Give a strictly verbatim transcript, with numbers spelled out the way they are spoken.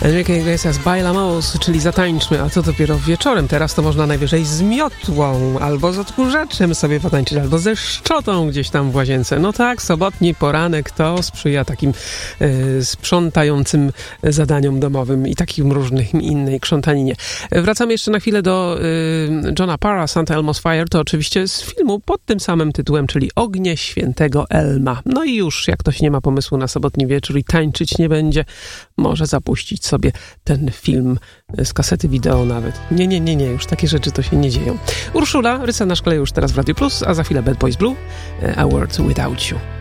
Enrique Iglesias, Bailamos, czyli zatańczmy, a co dopiero wieczorem. Teraz to można najwyżej z miotłą, albo z odkurzaczem sobie potańczyć, albo ze szczotą gdzieś tam w łazience. No tak, sobotni poranek to sprzyja takim y, sprzątającym zadaniom domowym i takim różnym innej krzątaninie. Wracamy jeszcze na chwilę do y, Johna Parra, Santa Elmo's Fire, to oczywiście z filmu pod tym samym tytułem, czyli Ognie Świętego Elma. No i już, jak ktoś nie ma pomysłu na sobotni wieczór i tańczyć nie będzie, może zapuścić sobie ten film z kasety wideo nawet. Nie, nie, nie, nie, już takie rzeczy to się nie dzieją. Urszula Rysa na szkole już teraz w Radio Plus, a za chwilę Bad Boys Blue, A World Without You.